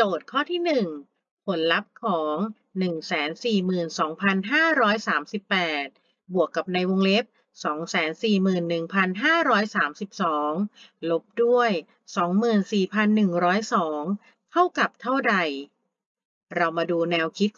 จทย์ข้อที่ 1 ผลลัพธ์ของ 142,538 บวกกับในวงเล็บ 241,532 ลบด้วย 24,102 เท่ากับเท่าใด เรามาดูแนวคิด